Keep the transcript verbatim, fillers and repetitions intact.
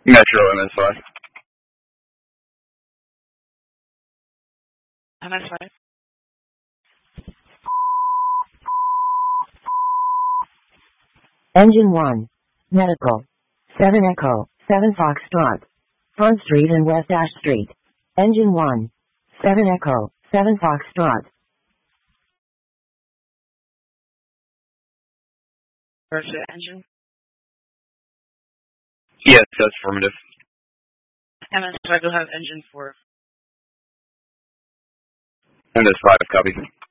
Metro M S five. M S five. Engine one. Medical. seven Echo, seven Foxtrot. Front Street and West Ash Street. Engine one. seven Echo, seven Foxtrot. Pursuit engine. Yes, that's affirmative. M S five will have engine four. M S five, copy.